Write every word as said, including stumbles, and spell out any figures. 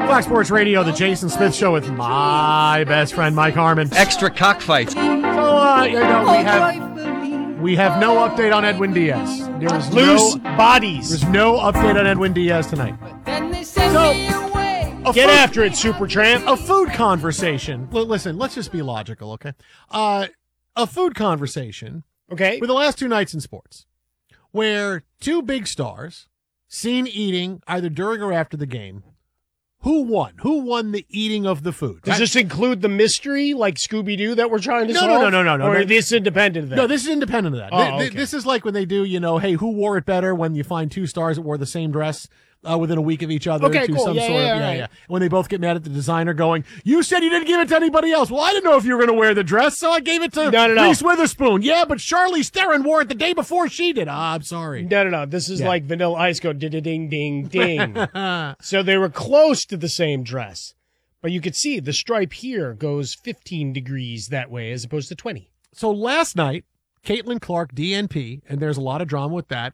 Fox Sports Radio, the Jason Smith Show with my best friend, Mike Harmon. Extra cockfights. So, uh, you know, we have, we have no update on Edwin Diaz. There is Loose no, bodies. There's no update on Edwin Diaz tonight. So, a Get food, after it, Supertramp. a food conversation. L- listen, let's just be logical, okay? Uh, a food conversation Okay. with the last two nights in sports, where two big stars seen eating either during or after the game. Who won? Who won the eating of the food? Does this include the mystery, like Scooby-Doo, that we're trying to No, solve? no, no, no, no, Or no. is this independent of that? No, this is independent of that. Oh, Th- th- okay. This is like when they do, you know, hey, who wore it better when you find two stars that wore the same dress uh, within a week of each other. Okay, to cool. some Yeah, sort yeah, of, yeah, yeah, right. When they both get mad at the designer going, you said you didn't give it to anybody else. Well, I didn't know if you were going to wear the dress, so I gave it to No, no, no. Reese Witherspoon. Yeah, but Charlize Theron wore it the day before she did. Ah, I'm sorry. No, no, no. This is Yeah. like Vanilla Ice go ding, ding, ding. So they were close to the same dress. But you could see the stripe here goes fifteen degrees that way as opposed to twenty. So last night, Caitlin Clark, D N P, and there's a lot of drama with that.